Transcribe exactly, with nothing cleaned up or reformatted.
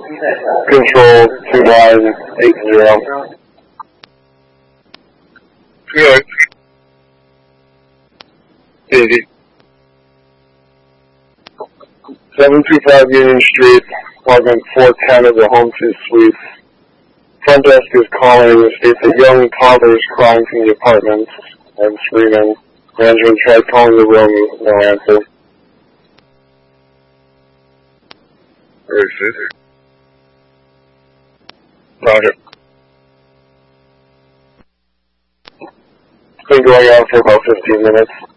Control two nine eight zero. Good. Easy. seven two five Union Street, apartment four ten of the Home two Suites. Front desk is calling, states that young toddlers crying from the apartment and screaming. Management tried calling the room, no answer. Where is it? Roger. It's been going on for about fifteen minutes.